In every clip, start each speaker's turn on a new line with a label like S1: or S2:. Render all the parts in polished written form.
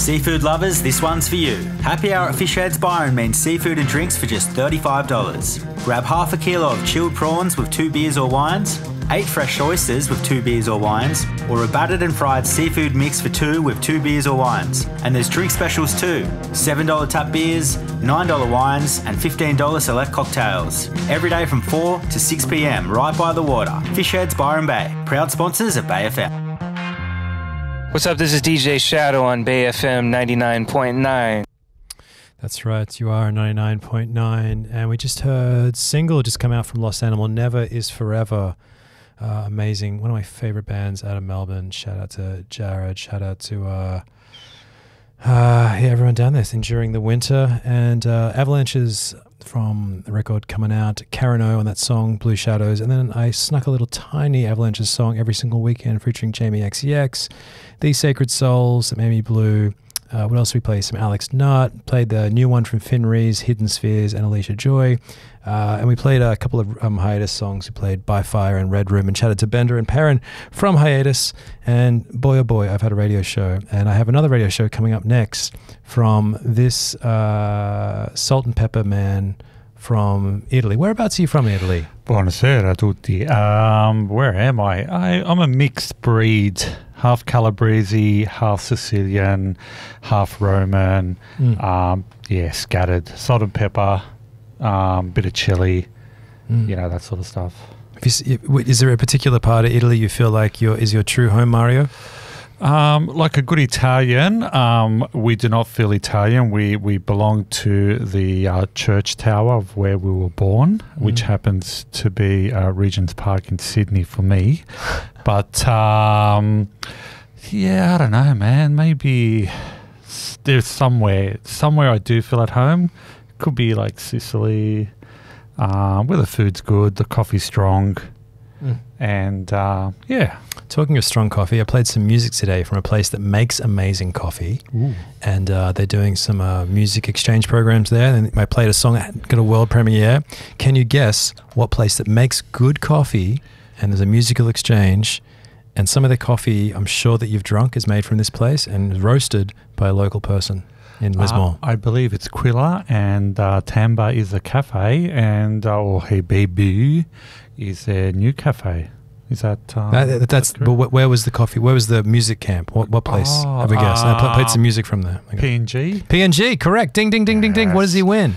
S1: Seafood lovers, this one's for you. Happy hour at Fish Heads Byron means seafood and drinks for just $35. Grab half a kilo of chilled prawns with 2 beers or wines, 8 fresh oysters with 2 beers or wines, or a battered and fried seafood mix for 2 with 2 beers or wines. And there's drink specials too. $7 tap beers, $9 wines, and $15 select cocktails. Every day from 4 to 6 p.m, right by the water. Fish Heads Byron Bay, proud sponsors of Bay FM.
S2: What's up? This is DJ Shadow on Bay FM 99.9.
S3: That's right, you are 99.9. And we just heard single just come out from Lost Animal, Never Is Forever. Amazing. One of my favorite bands out of Melbourne. Shout out to Jared. Shout out to everyone down there enduring the winter. And Avalanches from the record coming out, Karen O on that song, Blue Shadows. And then I snuck a little tiny Avalanches song every single weekend featuring Jamie XEX, These Sacred Souls, Mamie Blue. What else did we play? Some Alex Nutt. Played the new one from Finn Rees, Hidden Spheres, and Alicia Joy. And we played a couple of hiatus songs. We played By Fire and Red Room and chatted to Bender and Perrin from hiatus. And boy, oh boy, I've had a radio show. And I have another radio show coming up next from this Salt and Pepper man from Italy. Whereabouts are you from in Italy?
S4: Buonasera a tutti. Where am I? I'm a mixed breed. Half Calabrese, half Sicilian, half Roman. Scattered. Salt and pepper, bit of chili, that sort of stuff.
S3: Is there a particular part of Italy you feel like is your true home, Mario?
S4: Like a good Italian, we do not feel Italian. We belong to the church tower of where we were born, which happens to be Regent's Park in Sydney for me. But, I don't know, man. Maybe there's somewhere I do feel at home. Could be like Sicily, where the food's good, the coffee's strong, and,
S3: Talking of strong coffee, I played some music today from a place that makes amazing coffee. Ooh. And they're doing some music exchange programs there. And I played a song that got a world premiere. Can you guess what place that makes good coffee and there's a musical exchange, and some of the coffee I'm sure that you've drunk is made from this place and is roasted by a local person in Lismore?
S4: I believe it's Quilla, and Tamba is a cafe, and Hey Baby is a new cafe. Is that
S3: that's but where was the coffee? Where was the music camp? What place? Have a guess. I played some music from there.
S4: PNG.
S3: PNG, correct. Ding, ding, ding, ding, ding. What does he win?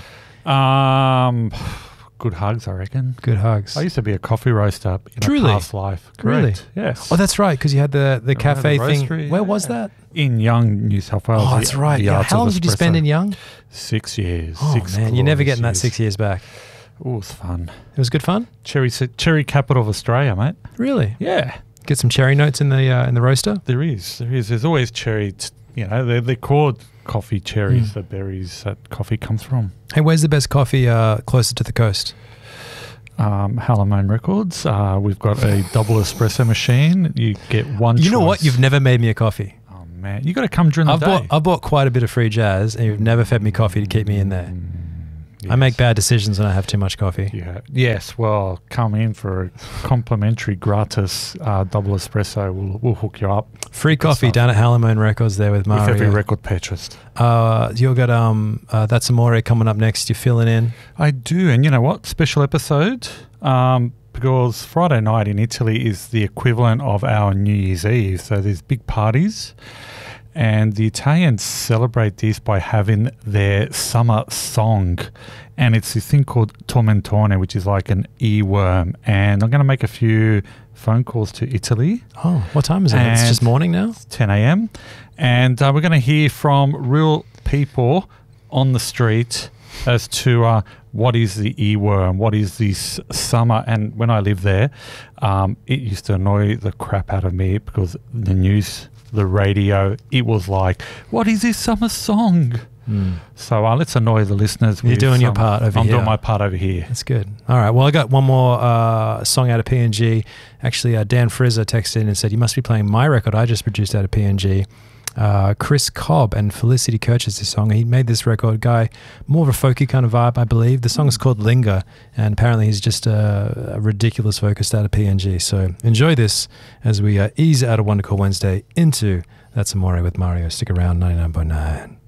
S4: Good hugs, I reckon.
S3: Good hugs.
S4: I used to be a coffee roaster in a past life. Correct.
S3: Really?
S4: Yes.
S3: Oh, that's right, because you had the cafe thing. Where was that?
S4: In Young, New South Wales.
S3: Oh, that's right. How long did you spend in Young?
S4: 6 years.
S3: Oh, man, you're never getting that 6 years back.
S4: Oh, it was fun.
S3: It was good fun?
S4: Cherry capital of Australia, mate.
S3: Really?
S4: Yeah.
S3: Get some cherry notes in the roaster?
S4: There is. There's always cherry. They're called coffee cherries, the berries that coffee comes from.
S3: Hey, where's the best coffee closer to the coast?
S4: Hallamone Records. We've got a double espresso machine. You get one choice.
S3: You know what? You've never made me a coffee.
S4: Oh, man. You got to come during the day.
S3: I've bought quite a bit of free jazz, and you've never fed me coffee to keep me in there. Yes. I make bad decisions when I have too much coffee.
S4: Yeah. Yes, well, come in for a complimentary gratis double espresso. We'll hook you up.
S3: Free coffee down at Hallamone Records there with Mario.
S4: With every record purchased.
S3: You've got That's Amore coming up next. You're filling in?
S4: I do. And you know what? Special episode. Because Friday night in Italy is the equivalent of our New Year's Eve. So there's big parties. And the Italians celebrate this by having their summer song. And it's this thing called tormentone, which is like an earworm. And I'm going to make a few phone calls to Italy.
S3: Oh, what time is it? It's just morning now?
S4: It's 10 a.m. And we're going to hear from real people on the street as to what is the earworm, what is this summer. And when I lived there, it used to annoy the crap out of me because the news, the radio, it was like, what is this summer song? So let's annoy the listeners.
S3: You're doing your part over here.
S4: I'm doing my part over here.
S3: That's good. All right. Well, I got one more song out of PNG. Actually, Dan Frizzer texted in and said, you must be playing my record I just produced out of PNG. Chris Cobb and Felicity Kirch's this song. He made this record, guy, more of a folky kind of vibe, I believe. The song is called Linger, and apparently he's just a ridiculous vocalist out of PNG. So enjoy this as we ease out of Wonder Call Wednesday into That's Amore with Mario. Stick around, 99.9.